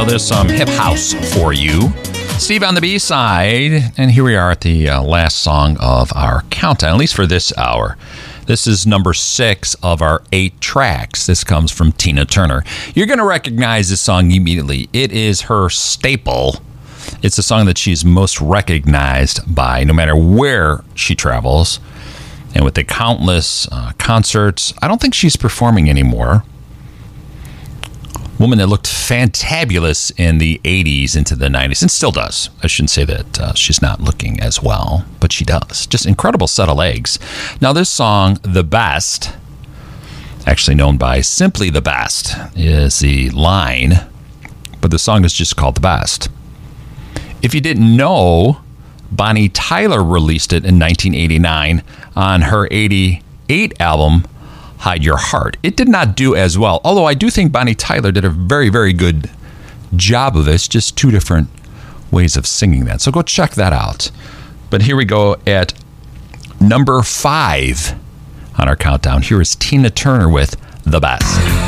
So there's some hip house for you. Steve on the B-side, and here we are at the last song of our countdown, at least for this hour. This is number 6 of our 8 tracks. This comes from Tina Turner. You're going to recognize this song immediately. It is her staple. It's the song that she's most recognized by, no matter where she travels. And with the countless concerts, I don't think she's performing anymore. Woman that looked fantabulous in the 80s into the 90s, and still does. I shouldn't say that she's not looking as well, but she does. Just incredible set of legs. Now this song, The Best, actually known by simply The Best, is the line, but the song is just called The Best. If you didn't know, Bonnie Tyler released it in 1989 on her 88 album, Hide Your Heart. It did not do as well, although I do think Bonnie Tyler did a very, very good job of this, just 2 different ways of singing that. So go check that out. But here we go at number 5 on our countdown. Here is Tina Turner with The Best.